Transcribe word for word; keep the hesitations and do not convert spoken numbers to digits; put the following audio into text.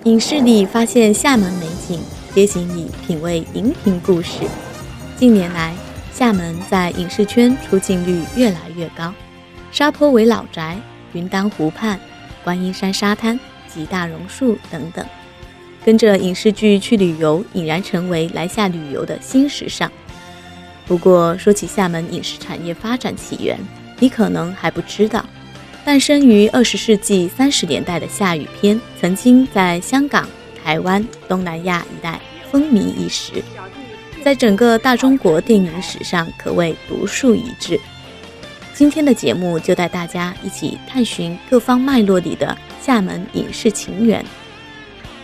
影视里发现厦门美景，街景里品味荧屏故事。近年来，厦门在影视圈出镜率越来越高，沙坡尾老宅、云丹湖畔、观音山沙滩及大榕树等等，跟着影视剧去旅游，已然成为来厦旅游的新时尚。不过说起厦门影视产业发展起源，你可能还不知道，诞生于二十世纪三十年代的厦语片，曾经在香港、台湾、东南亚一带风靡一时，在整个大中国电影史上可谓独树一帜。今天的节目就带大家一起探寻各方脉络里的厦门影视情缘，